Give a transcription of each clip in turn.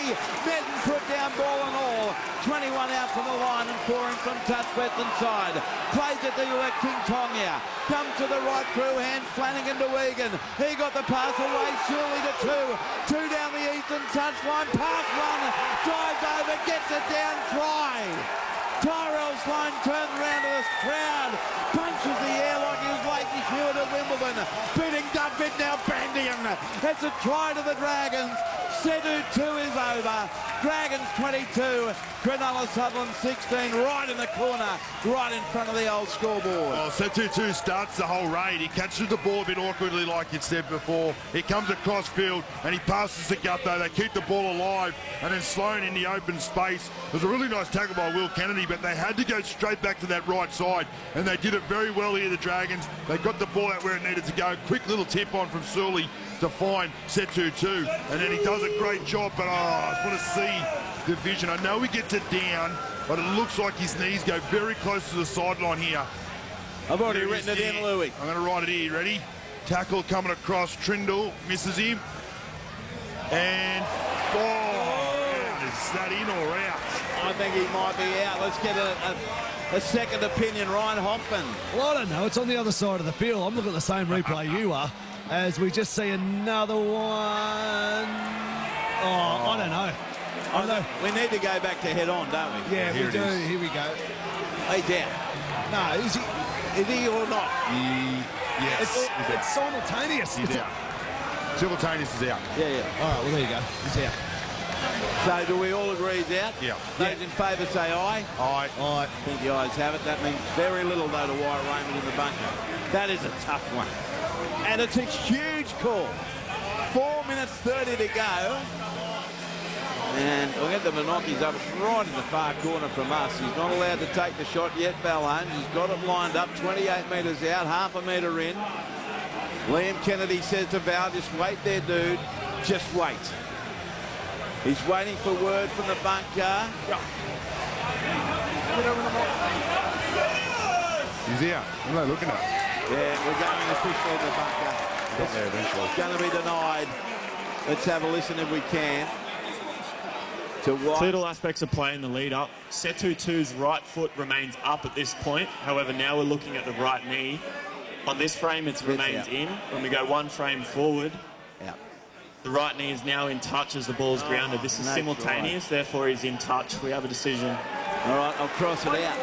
Medden put down ball and all. 21 out from the line and 4 in from touch western side. Plays it to King Tongia. Comes to the right through hand. Flanagan to Egan. He got the pass away. Surely to 2. 2 down the eastern touchline. Pass run. Drives over. Gets it down. Try. Tyrell Sloan turns around to the crowd, punches the air like he was Lakey Stewart at Wimbledon, beating Duckford now Bandian. It's a try to the Dragons. Setu 2 is over. Dragons 22, Cronulla Sutherland 16, right in the corner, right in front of the old scoreboard. Well, Setu 2 starts the whole raid. He catches the ball a bit awkwardly, like you said before. He comes across field and he passes to Gutho. They keep the ball alive, and then Sloan in the open space. It was a really nice tackle by Will Kennedy, but they had to go straight back to that right side, and they did it very well here, the Dragons. They got the ball out where it needed to go. Quick little tip on from Sully to find Setu 2, and then he does a great job, but I just want to see the vision. I know he gets it down, but it looks like his knees go very close to the sideline here. I've already written it in, Louis. I'm going to write it here. Ready? Tackle coming across. Trindle misses him. And is that in or out? I think he might be out. Let's get a second opinion. Ryan Hoffman. Well, I don't know. It's on the other side of the field. I'm looking at the same replay you are, as we just see another one. Oh, I don't know. We need to go back to head on, don't we? Yeah, we do. Here we go. He's out. No, is he or not? Yes. It's simultaneous. He's out. Simultaneous is out. Yeah. All right, well, there you go. He's out. So do we all agree he's out? Yeah. Those in favour say aye. Aye. I think the ayes have it. That means very little, though, to Wyatt Raymond in the bunker. That is a tough one. And it's a huge call. 4 minutes 30 to go. And we'll get the Monocchis up right in the far corner from us. He's not allowed to take the shot yet, Balone. He's got it lined up, 28 metres out, half a metre in. Liam Kennedy says to Val, just wait there, dude. Just wait. He's waiting for word from the bunker. He's out. What are they looking at? Yeah, we're going officially in the bunker. Got there eventually. It's going to be denied. Let's have a listen if we can. To what? Two little aspects of play in the lead up. Setu 2's right foot remains up at this point. However, now we're looking at the right knee. On this frame, it remains in. When we go one frame forward, the right knee is now in touch as the ball's grounded. This is simultaneous, therefore he's in touch. We have a decision. All right, I'll cross it out.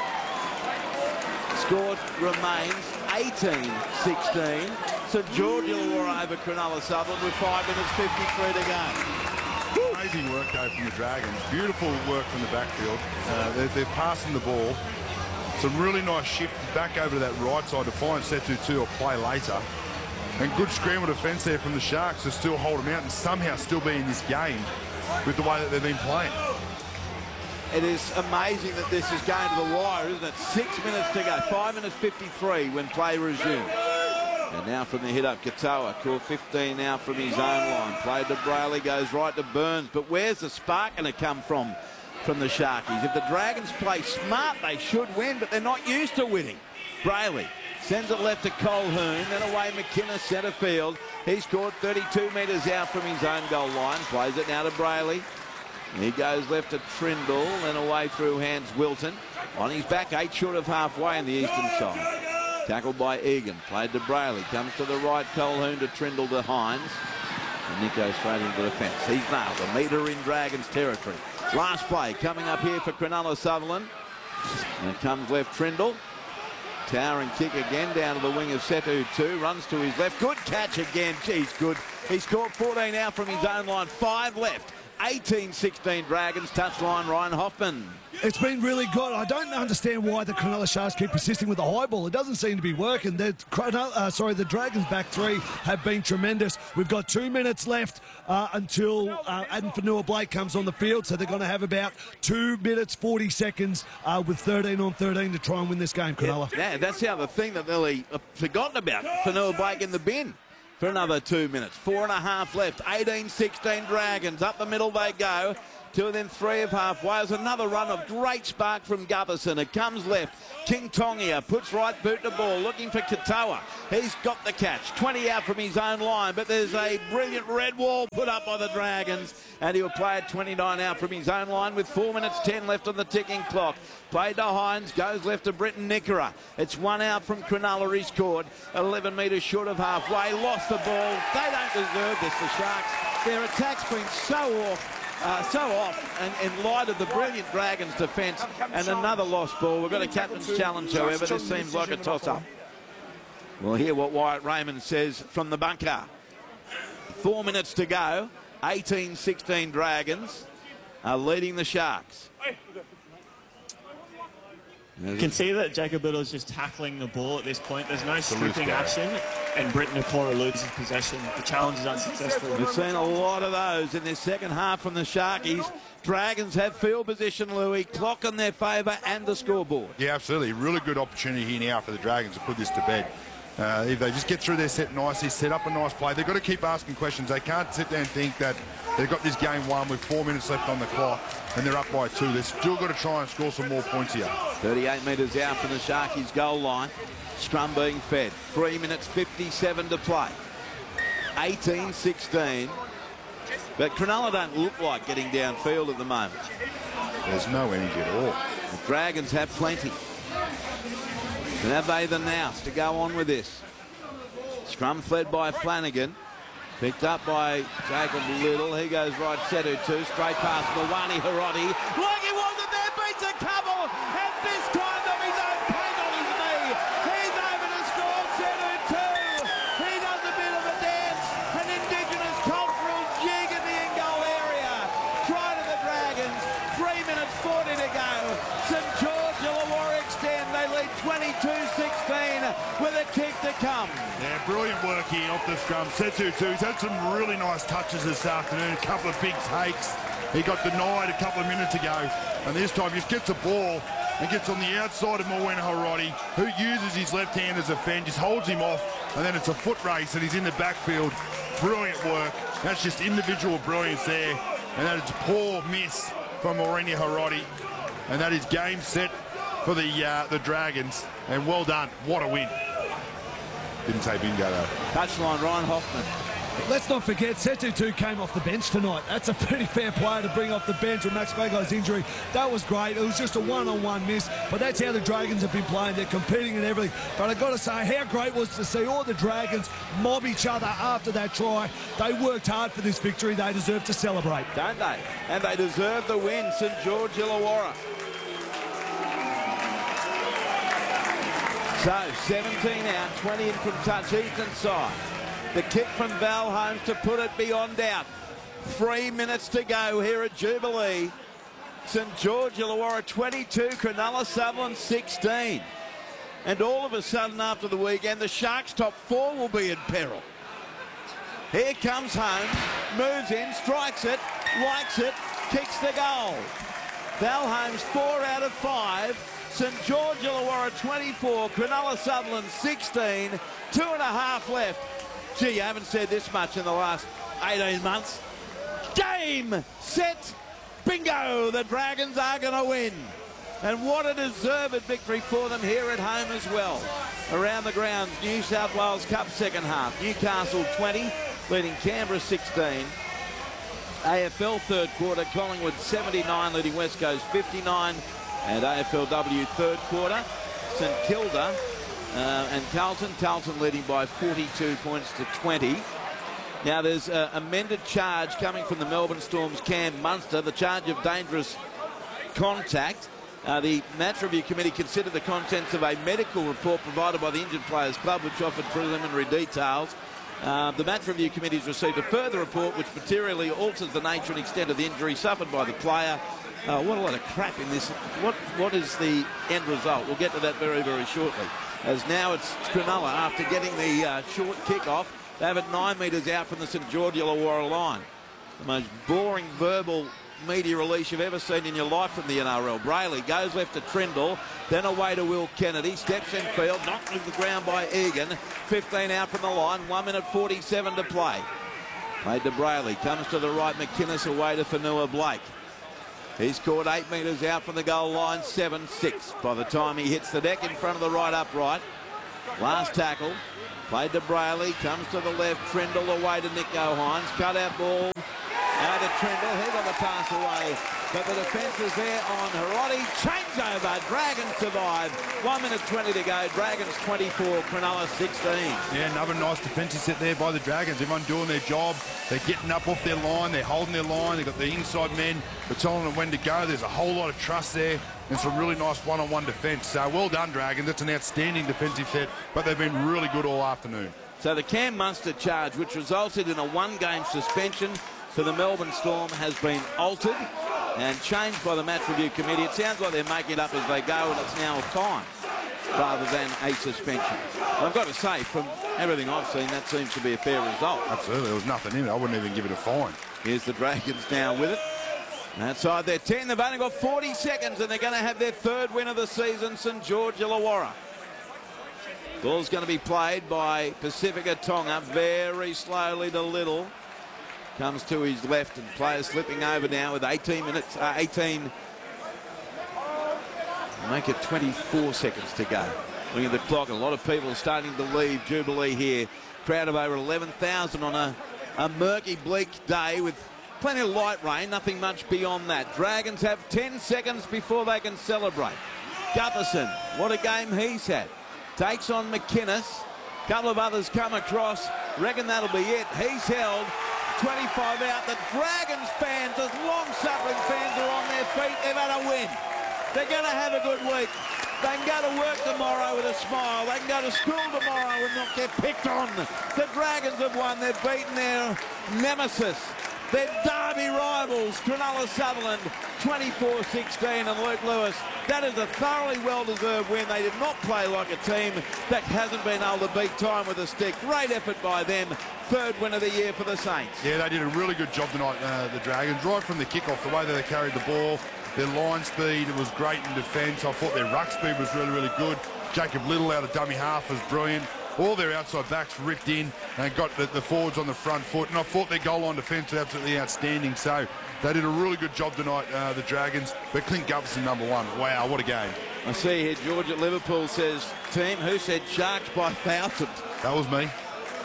Score remains 18-16. St George Illawarra over Cronulla Sutherland with 5 minutes 53 to go. Amazing work, though, from the Dragons. Beautiful work from the backfield. They're passing the ball. Some really nice shift back over to that right side to find Setu 2 or play later. And good scramble defence there from the Sharks to still hold them out and somehow still be in this game with the way that they've been playing. It is amazing that this is going to the wire, isn't it? 6 minutes to go. 5 minutes 53 when play resumes. And now from the hit-up, Katoa. Caught 15 now from his own line. Played to Brayley, goes right to Burns. But where's the spark going to come from the Sharkies? If the Dragons play smart, they should win, but they're not used to winning. Brayley sends it left to Colquhoun, then away McKinnon, centre field. He scored 32 metres out from his own goal line. Plays it now to Brayley. He goes left to Trindle, then away through hands Wilton. On his back, 8 short of halfway in the eastern side. Tackled by Egan. Played to Brayley. Comes to the right, Colquhoun to Trindle to Hines. And Nico straight into the fence. He's nailed a metre in Dragons territory. Last play coming up here for Cronulla Sutherland. And it comes left Trindle. Towering kick again down to the wing of Setu 2. Runs to his left. Good catch again. Geez, good. He scored 14 out from his own line. 5 left. 18-16 Dragons. Touchline Ryan Hoffman. It's been really good. I don't understand why the Cronulla Sharks keep persisting with the high ball. It doesn't seem to be working. The Dragons back three have been tremendous. We've got 2 minutes left until Adam Fanua-Blake comes on the field, so they're going to have about 2 minutes 40 seconds with 13 on 13 to try and win this game, Cronulla. Yeah, that's the other thing that nearly forgotten about. Fanua-Blake in the bin for another 2 minutes. 4.5 left. 18-16 Dragons. Up the middle they go. 2 and then 3 of halfway. There's another run of great spark from Gutherson. It comes left. King Tongia puts right boot to ball, looking for Katoa. He's got the catch. 20 out from his own line, but there's a brilliant red wall put up by the Dragons, and he'll play at 29 out from his own line with 4 minutes 10 left on the ticking clock. Played to Hines, goes left to Britton Nickera. It's 1 out from Cronulla. He's scored 11 metres short of halfway. Lost the ball. They don't deserve this, the Sharks. Their attack's been so off in light of the brilliant Dragons defence, and another lost ball. We've got a captain's challenge, however. This seems like a toss-up. We'll hear what Wyatt Raymond says from the bunker. 4 minutes to go. 18-16 Dragons are leading the Sharks. You can see that Jacob Liddell's just tackling the ball at this point. There's no stripping action, and Britton Nickera loses possession. The challenge is unsuccessful. We've seen a lot of those in this second half from the Sharkies. Dragons have field position, Louis. Clock on their favour and the scoreboard. Yeah, absolutely. Really good opportunity here now for the Dragons to put this to bed. If they just get through their set nicely, set up a nice play, they've got to keep asking questions. They can't sit there and think that they've got this game won with 4 minutes left on the clock and they're up by 2. They've still got to try and score some more points here. 38 metres out from the Sharkies goal line. Scrum being fed. 3 minutes 57 to play. 18-16. But Cronulla don't look like getting downfield at the moment. There's no energy at all. The Dragons have plenty. And have they the nous to go on with this? Scrum fled by Flanagan. Picked up by Jacob Liddell. He goes right, Setu 2. Straight past Mawani Hiroti. Like he wasn't there, beats a couple. And this time of his own paint on his knee. He's over to score, Setu 2. He does a bit of a dance. An Indigenous cultural jig in the in-goal area. Try to the Dragons. 3 minutes 40 to go. St George Illawarra extend. They lead 22-16 with a kick to come. Yeah, brilliant work here off the scrum. Setu 2, he's had some really nice touches this afternoon, a couple of big takes. He got denied a couple of minutes ago, and this time he just gets the ball and gets on the outside of Mawani Hiroti, who uses his left hand as a fend, just holds him off, and then it's a foot race and he's in the backfield. Brilliant work. That's just individual brilliance there, and that is a poor miss from Mawani Hiroti, and that is game set for the Dragons, and well done. What a win. Didn't say bingo though. Touchline, Ryan Hoffman. Let's not forget, Setu 2 came off the bench tonight. That's a pretty fair player to bring off the bench with Max Vagai's injury. That was great. It was just a one-on-one miss, but that's how the Dragons have been playing. They're competing and everything. But I've got to say, how great was to see all the Dragons mob each other after that try. They worked hard for this victory. They deserve to celebrate. Don't they? And they deserve the win, St George Illawarra. So, 17 out, 20 in from touch, eastern side. The kick from Val Holmes to put it beyond doubt. 3 minutes to go here at Jubilee. St George Illawarra 22, Cronulla Sutherland 16. And all of a sudden after the weekend, the Sharks' top 4 will be in peril. Here comes Holmes, moves in, strikes it, likes it, kicks the goal. Val Holmes 4 out of 5. St George Illawarra 24, Cronulla Sutherland 16, 2.5 left. Gee, I haven't said this much in the last 18 months. Game, set, bingo! The Dragons are going to win. And what a deserved victory for them here at home as well. Around the grounds, New South Wales Cup second half. Newcastle 20, leading Canberra 16. AFL third quarter, Collingwood 79, leading West Coast 59. And AFLW third quarter, St Kilda and Carlton leading by 42 points to 20. Now there's an amended charge coming from the Melbourne Storm's Cam Munster, the charge of dangerous contact. The Match Review Committee considered the contents of a medical report provided by the Injured Players Club, which offered preliminary details. The Match Review Committee has received a further report which materially alters the nature and extent of the injury suffered by the player. What a lot of crap in this. What is the end result? We'll get to that very, very shortly. As now it's Cronulla, after getting the short kick-off, they have it 9 metres out from the St George Illawarra line. The most boring verbal media release you've ever seen in your life from the NRL. Brayley goes left to Trindle, then away to Will Kennedy, steps in field, knocked to the ground by Egan. 15 out from the line, 1 minute 47 to play. Played to Brayley, comes to the right, McInnes away to Fanua Blake. He's caught 8 metres out from the goal line, 7-6 by the time he hits the deck in front of the right upright. Last tackle, played to Brayley, comes to the left, Trindle away to Nico Hines, cut out ball, out to Trindle, he got the pass away, but the defence is there on Hiroti, changeover, Dragons survive, 1 minute 20 to go, Dragons 24, Cronulla 16. Yeah, another nice defensive set there by the Dragons, everyone doing their job, they're getting up off their line, they're holding their line, they've got the inside men, they're telling them when to go, there's a whole lot of trust there, and some really nice one-on-one defence. So well done, Dragons. That's an outstanding defensive set, but they've been really good all afternoon. So the Cam Munster charge, which resulted in a one-game suspension to the Melbourne Storm, has been altered and changed by the match review committee. It sounds like they're making it up as they go, and it's now a fine rather than a suspension. And I've got to say, from everything I've seen, that seems to be a fair result. Absolutely, there was nothing in it. I wouldn't even give it a fine. Here's the Dragons now with it. Outside their 10, they've only got 40 seconds and they're going to have their third win of the season, St George Illawarra. Ball's going to be played by Pacifica Tonga very slowly to Little. Comes to his left and players slipping over now with 18 minutes, 18. Make it 24 seconds to go. Looking at the clock, a lot of people are starting to leave Jubilee here. Crowd of over 11,000 on a murky, bleak day with plenty of light rain, nothing much beyond that. Dragons have 10 seconds before they can celebrate. Gutherson, what a game he's had. Takes on McInnes. A couple of others come across. Reckon that'll be it. He's held 25 out. The Dragons fans, those long-suffering fans, are on their feet. They've had a win. They're going to have a good week. They can go to work tomorrow with a smile. They can go to school tomorrow and not get picked on. The Dragons have won. They've beaten their nemesis, their derby rivals, Cronulla Sutherland, 24-16, and Luke Lewis. That is a thoroughly well-deserved win. They did not play like a team that hasn't been able to beat time with a stick. Great effort by them. Third win of the year for the Saints. Yeah, they did a really good job tonight, the Dragons, right from the kickoff, the way that they carried the ball. Their line speed was great in defence. I thought their ruck speed was really, really good. Jacob Little out of dummy half was brilliant. All their outside backs ripped in and got the forwards on the front foot. And I thought their goal line defence was absolutely outstanding. So they did a really good job tonight, the Dragons. But Clint Gutherson, number one. Wow, what a game. I see here George at Liverpool says, team, who said Sharks by thousands? That was me.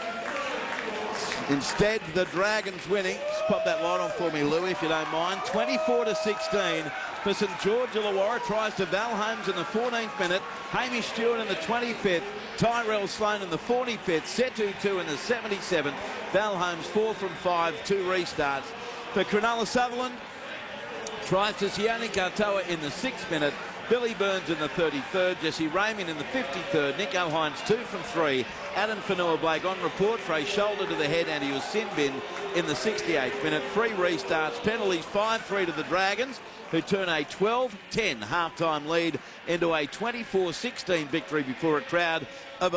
Instead, the Dragons winning. Just pop that light on for me, Louis, if you don't mind. 24-16 for St George Illawarra. Tries to Val Holmes in the 14th minute. Hamish Stewart in the 25th. Tyrell Sloan in the 45th. Setu 2 in the 77th. Val Holmes 4 from 5. 2 restarts. For Cronulla Sutherland, tries to Sione Katoa in the 6th minute. Billy Burns in the 33rd, Jesse Raymond in the 53rd, Nico Hines 2 from 3, Adam Fanua-Blake on report for a shoulder to the head, and he was sin bin in the 68th minute. 3 restarts, penalties, 5-3 to the Dragons, who turn a 12-10 half-time lead into a 24-16 victory before a crowd of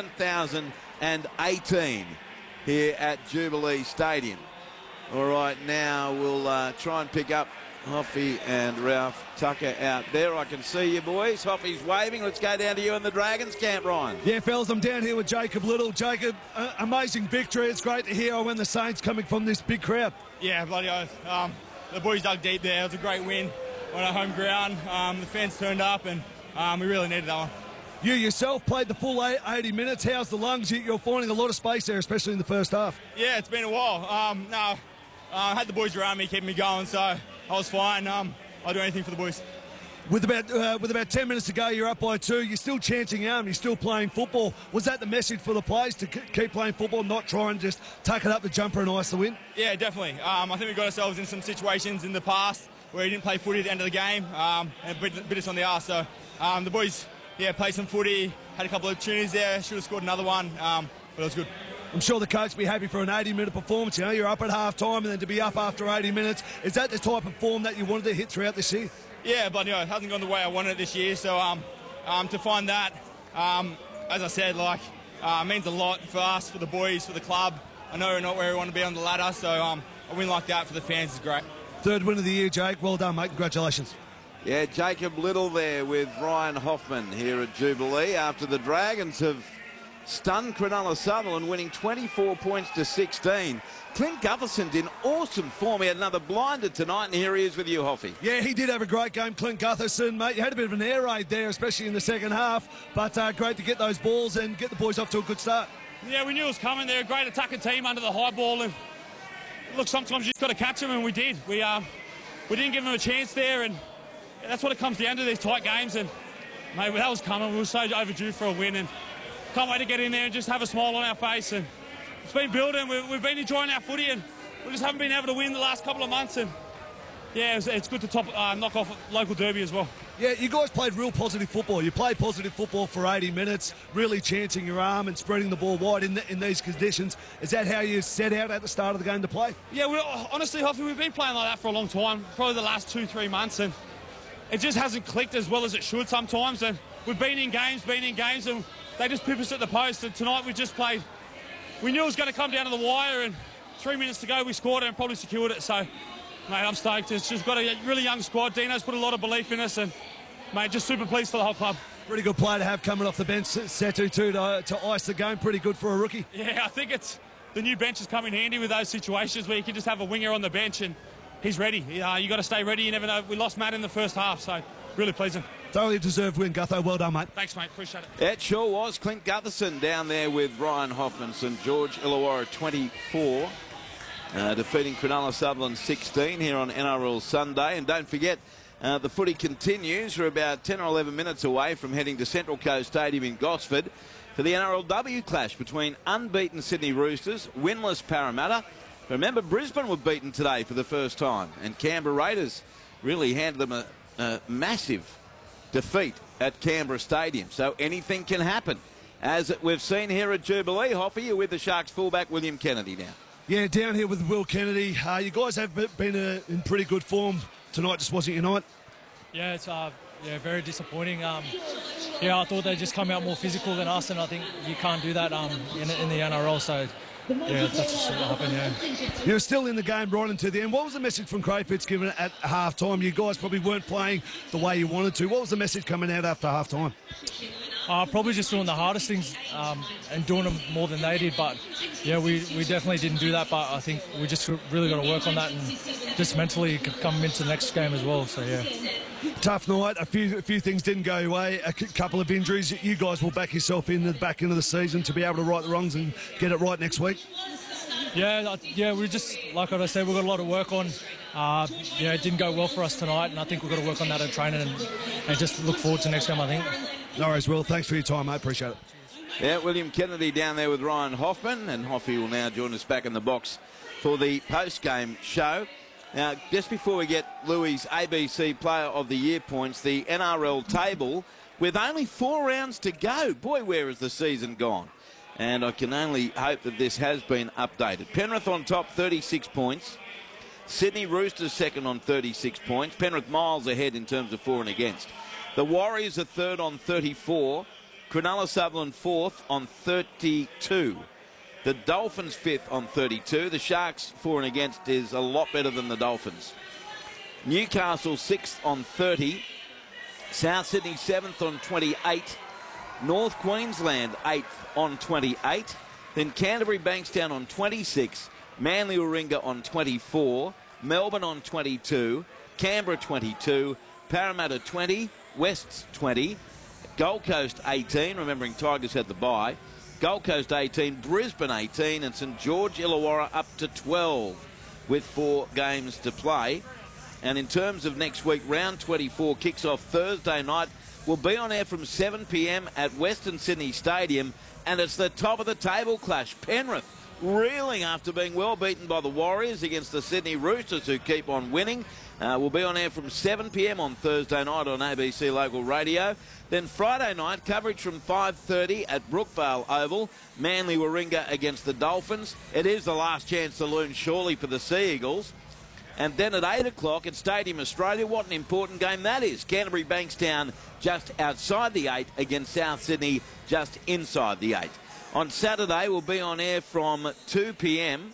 11,018 here at Jubilee Stadium. All right, now we'll try and pick up Hoffy and Ralph Tucker out there. I can see you, boys. Hoffy's waving. Let's go down to you in the Dragons camp, Ryan. Yeah, fellas, I'm down here with Jacob Little. Jacob, amazing victory. It's great to hear when the Saints coming from this big crowd. Yeah, bloody oath. The boys dug deep there. It was a great win on our home ground. The fans turned up, and we really needed that one. You yourself played the full 80 minutes. How's the lungs? You're finding a lot of space there, especially in the first half. Yeah, it's been a while. I had the boys around me, keeping me going, so I was fine. I'll do anything for the boys. With about 10 minutes to go, you're up by 2. You're still chancing out and you're still playing football. Was that the message for the players, to keep playing football, not try and just tuck it up the jumper and ice the win? Yeah, definitely. I think we got ourselves in some situations in the past where we didn't play footy at the end of the game and bit us on the arse. So the boys, played some footy, had a couple of opportunities there, should have scored another one, but it was good. I'm sure the coach will be happy for an 80-minute performance. You know, you're up at half-time and then to be up after 80 minutes. Is that the type of form that you wanted to hit throughout this year? Yeah, but it hasn't gone the way I wanted it this year. So to find that, as I said, means a lot for us, for the boys, for the club. I know we're not where we want to be on the ladder, so a win like that for the fans is great. Third win of the year, Jake. Well done, mate. Congratulations. Yeah, Jacob Little there with Ryan Hoffman here at Jubilee after the Dragons have stunned Cronulla Sutherland, winning 24 points to 16. Clint Gutherson's in awesome form. He had another blinder tonight, and here he is with you, Hoffy. Yeah, he did have a great game, Clint Gutherson, mate. You had a bit of an air raid there, especially in the second half, but great to get those balls and get the boys off to a good start. Yeah, we knew it was coming. They're a great attacking team under the high ball, and look, sometimes you just got to catch them, and we did. We didn't give them a chance there, and that's what it comes down to, these tight games. And mate, that was coming. We were so overdue for a win, and can't wait to get in there and just have a smile on our face. And it's been building. We've been enjoying our footy, and we just haven't been able to win the last couple of months. And yeah, it's good to knock off local derby as well. Yeah, you guys played real positive football. You played positive football for 80 minutes, really chancing your arm and spreading the ball wide in these conditions. Is that how you set out at the start of the game to play? Yeah, honestly, Hoffy, we've been playing like that for a long time, probably the last 2-3 months, and it just hasn't clicked as well as it should sometimes. And we've been in games, and they just pip us at the post. And tonight we just played. We knew it was going to come down to the wire, and 3 minutes to go, we scored it and probably secured it. So, mate, I'm stoked. It's just got a really young squad. Dino's put a lot of belief in us, and mate, just super pleased for the whole club. Pretty good player to have coming off the bench, Setu, to ice the game. Pretty good for a rookie. Yeah, I think the new bench has come in handy with those situations where you can just have a winger on the bench and he's ready. You got to stay ready. You never know. We lost Matt in the first half, so really pleasing. Thoroughly deserved win, Gutho. Well done, mate. Thanks, mate. Appreciate it. It sure was. Clint Gutherson down there with Ryan Hoffman. St George Illawarra 24. Defeating Cronulla Sutherland 16 here on NRL Sunday. And don't forget, the footy continues. We're about 10 or 11 minutes away from heading to Central Coast Stadium in Gosford for the NRLW clash between unbeaten Sydney Roosters, winless Parramatta. Remember, Brisbane were beaten today for the first time, and Canberra Raiders really handed them a massive defeat at Canberra Stadium. So anything can happen. As we've seen here at Jubilee, Hoffy, you're with the Sharks fullback William Kennedy now. Yeah, down here with Will Kennedy. You guys have been in pretty good form tonight, just wasn't your night? Yeah, it's very disappointing. I thought they'd just come out more physical than us, and I think you can't do that in the NRL. So yeah, that's just what happened. Yeah. You're still in the game right into the end. What was the message from Crayford's given at half time? You guys probably weren't playing the way you wanted to. What was the message coming out after half time? Probably just doing the hardest things and doing them more than they did. But yeah, we definitely didn't do that. But I think we just really got to work on that and just mentally come into the next game as well. So yeah. Tough night. A few things didn't go your way. A couple of injuries. You guys will back yourself in the back end of the season to be able to right the wrongs and get it right next week. Yeah. We just, like I said, we've got a lot of work on. It didn't go well for us tonight, and I think we've got to work on that in training and just look forward to next game, I think. No worries, Will. Thanks for your time, mate. Appreciate it. Yeah, William Kennedy down there with Ryan Hoffman, and Hoffy will now join us back in the box for the post-game show. Now, just before we get Louis' ABC Player of the Year points, the NRL table, with only 4 rounds to go. Boy, where has the season gone? And I can only hope that this has been updated. Penrith on top, 36 points. Sydney Roosters second on 36 points. Penrith miles ahead in terms of for and against. The Warriors are third on 34. Cronulla Sutherland fourth on 32. The Dolphins fifth on 32. The Sharks for and against is a lot better than the Dolphins. Newcastle sixth on 30. South Sydney seventh on 28. North Queensland eighth on 28. Then Canterbury Bankstown on 26. Manly Warringah on 24. Melbourne on 22. Canberra 22. Parramatta 20. West's 20. Gold Coast 18, remembering Tigers had the bye. Gold Coast 18, Brisbane 18, and St George Illawarra up to 12 with 4 games to play. And in terms of next week, round 24 kicks off Thursday night. We'll be on air from 7 p.m. at Western Sydney Stadium, and it's the top of the table clash. Penrith reeling after being well beaten by the Warriors against the Sydney Roosters, who keep on winning. We'll be on air from 7 p.m. on Thursday night on ABC Local Radio. Then Friday night, coverage from 5:30 at Brookvale Oval. Manly Warringah against the Dolphins. It is the last chance saloon, surely, for the Sea Eagles. And then at 8 o'clock at Stadium Australia, what an important game that is. Canterbury Bankstown just outside the 8 against South Sydney just inside the 8. On Saturday, we'll be on air from 2 p.m.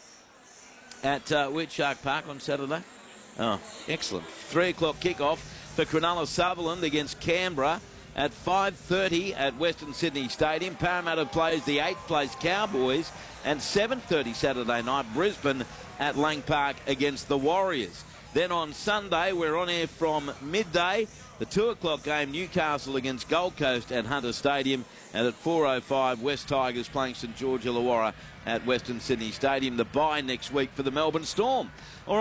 at Wheat Shark Park on Saturday. Oh, excellent. 3 o'clock kickoff for Cronulla Sutherland against Canberra. At 5:30 at Western Sydney Stadium, Parramatta plays the 8th place Cowboys, and 7:30 Saturday night, Brisbane at Lang Park against the Warriors. Then on Sunday, we're on air from midday. The 2 o'clock game, Newcastle against Gold Coast at Hunter Stadium, and at 4:05, West Tigers playing St George Illawarra at Western Sydney Stadium. The bye next week for the Melbourne Storm. All right.